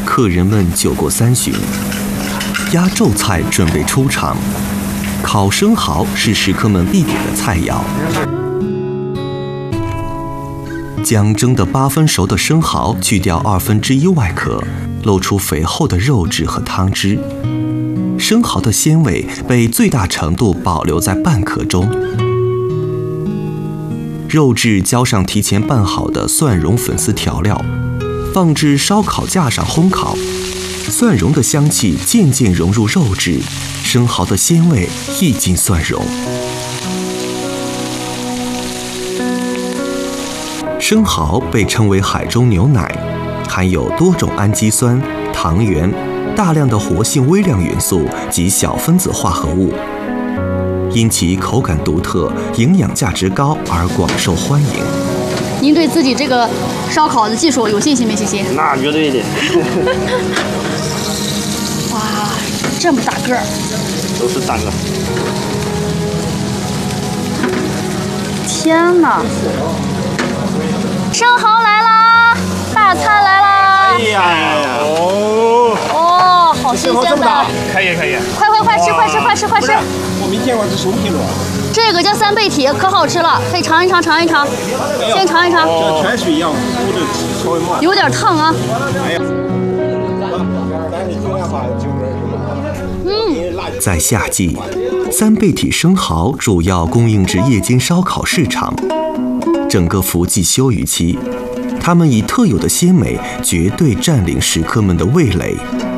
客人们酒过3巡，压轴菜准备出场。烤生蚝是食客们必点的菜肴。将蒸得8分熟的生蚝去掉1/2外壳，露出肥厚的肉质和汤汁。生蚝的鲜味被最大程度保留在半壳中。肉质浇上提前拌好的蒜蓉粉丝调料，放置烧烤架上烘烤。蒜蓉的香气渐渐融入肉质，生蚝的鲜味溢进蒜蓉。生蚝被称为海中牛奶，含有多种氨基酸、糖原、大量的活性微量元素及小分子化合物，因其口感独特、营养价值高而广受欢迎。 您对自己这个烧烤的技术有信心没信心？ 那绝对的。 哇，这么大个儿！ 都是大个。 天哪！生蚝来啦！大餐来啦！ 哎呀！ 哦，好新鲜的！ 可以。 快吃！ 我没见过这熟皮螺。 这个叫3倍体，可好吃了，可以尝一尝。先尝一尝。 这泉水一样糊的，稍微慢。 有点烫啊。 在夏季，3倍体生蚝主要供应至夜间烧烤市场。整个伏季休渔期，它们以特有的鲜美绝对占领食客们的味蕾。